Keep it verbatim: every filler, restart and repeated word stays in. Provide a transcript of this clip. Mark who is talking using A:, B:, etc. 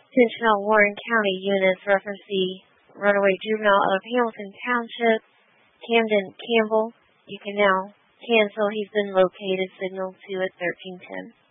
A: Attention all Warren County units, reference the runaway juvenile of Hamilton Township, Camden Campbell. You can now cancel. He's been located. Signal to at thirteen ten.